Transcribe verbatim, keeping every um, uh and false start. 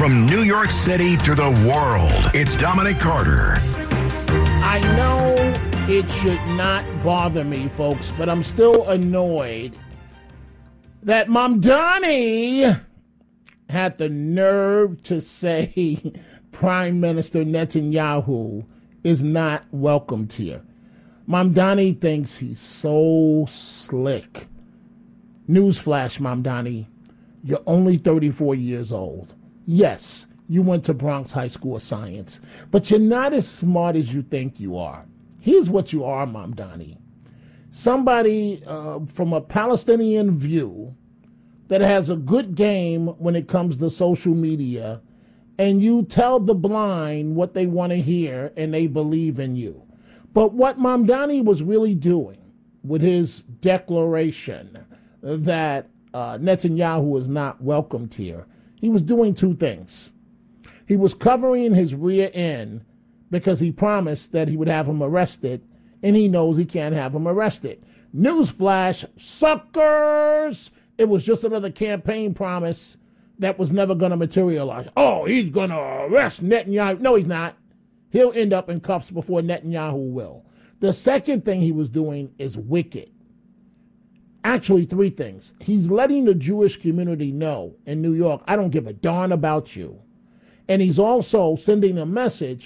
From New York City to the world, it's Dominic Carter. I know it should not bother me, folks, but I'm still annoyed that Mamdani had the nerve to say Prime Minister Netanyahu is not welcomed here. Mamdani thinks he's so slick. Newsflash, Mamdani, you're only thirty-four years old. Yes, you went to Bronx High School of Science, but you're not as smart as you think you are. Here's what you are, Mamdani. Somebody uh, from a Palestinian view that has a good game when it comes to social media, and you tell the blind what they want to hear, and they believe in you. But what Mamdani was really doing with his declaration that uh, Netanyahu is not welcomed here, he was doing two things. He was covering his rear end because he promised that he would have him arrested, and he knows he can't have him arrested. Newsflash, suckers! It was just another campaign promise that was never going to materialize. Oh, he's going to arrest Netanyahu. No, he's not. He'll end up in cuffs before Netanyahu will. The second thing he was doing is wicked. Actually, three things. He's letting the Jewish community know in New York, I don't give a darn about you. And he's also sending a message